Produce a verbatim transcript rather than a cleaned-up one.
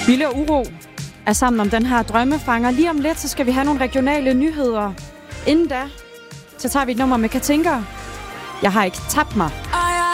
Bille og Uro er sammen om den her drømmefanger. Lige om lidt, så skal vi have nogle regionale nyheder. Inden da, så tager vi et nummer med Katinka. Jeg har ikke tabt mig.